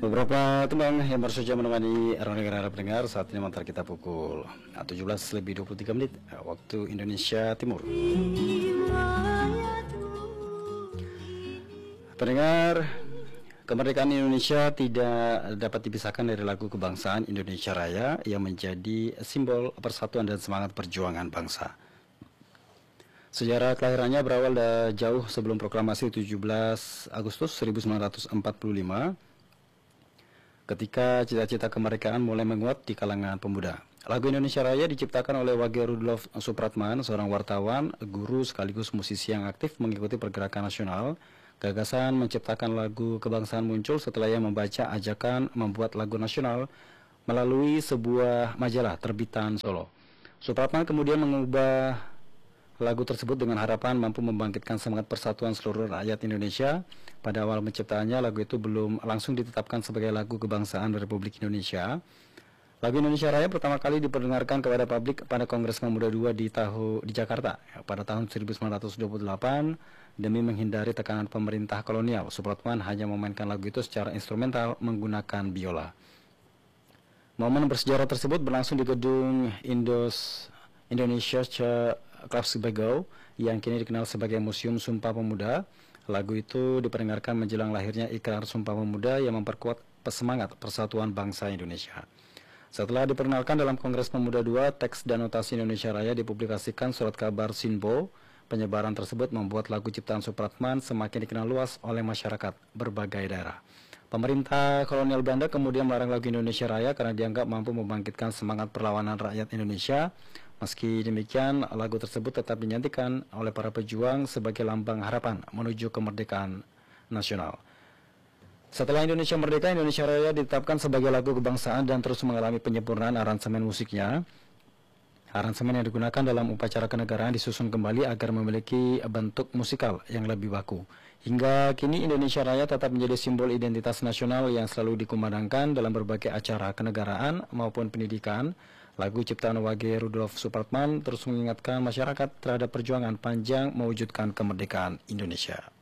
Beberapa tembang yang baru saja menemani ruang dengar pendengar saat ini mengantar kita pukul 17:23 waktu Indonesia Timur. Pendengar, kemerdekaan Indonesia tidak dapat dipisahkan dari lagu kebangsaan Indonesia Raya yang menjadi simbol persatuan dan semangat perjuangan bangsa. Sejarah kelahirannya berawal dari jauh sebelum proklamasi 17 Agustus 1945, ketika cita-cita kemerdekaan mulai menguat di kalangan pemuda. Lagu Indonesia Raya diciptakan oleh Wage Rudolf Supratman, seorang wartawan, guru sekaligus musisi yang aktif mengikuti pergerakan nasional. Gagasan menciptakan lagu kebangsaan muncul setelah ia membaca ajakan membuat lagu nasional melalui sebuah majalah terbitan Solo. Supratman kemudian mengubah lagu tersebut dengan harapan mampu membangkitkan semangat persatuan seluruh rakyat Indonesia. Pada awal penciptaannya, lagu itu belum langsung ditetapkan sebagai lagu kebangsaan Republik Indonesia. Lagu Indonesia Raya pertama kali diperdengarkan kepada publik pada Kongres Pemuda II di Jakarta pada tahun 1928. Demi menghindari tekanan pemerintah kolonial, Supratman hanya memainkan lagu itu secara instrumental menggunakan biola. Momen bersejarah tersebut berlangsung di gedung Indonesia Kraftsbagau yang kini dikenal sebagai Museum Sumpah Pemuda. Lagu itu diperdengarkan menjelang lahirnya Ikrar Sumpah Pemuda yang memperkuat semangat persatuan bangsa Indonesia. Setelah diperkenalkan dalam Kongres Pemuda II, teks dan notasi Indonesia Raya dipublikasikan surat kabar Sinbo. Penyebaran tersebut membuat lagu ciptaan Supratman semakin dikenal luas oleh masyarakat berbagai daerah. Pemerintah kolonial Belanda kemudian melarang lagu Indonesia Raya karena dianggap mampu membangkitkan semangat perlawanan rakyat Indonesia. Meski demikian, lagu tersebut tetap dinyanyikan oleh para pejuang sebagai lambang harapan menuju kemerdekaan nasional. Setelah Indonesia merdeka, Indonesia Raya ditetapkan sebagai lagu kebangsaan dan terus mengalami penyempurnaan aransemen musiknya. Aransemen yang digunakan dalam upacara kenegaraan disusun kembali agar memiliki bentuk musikal yang lebih baku. Hingga kini Indonesia Raya tetap menjadi simbol identitas nasional yang selalu dikumandangkan dalam berbagai acara kenegaraan maupun pendidikan. Lagu ciptaan Wage Rudolf Supratman terus mengingatkan masyarakat terhadap perjuangan panjang mewujudkan kemerdekaan Indonesia.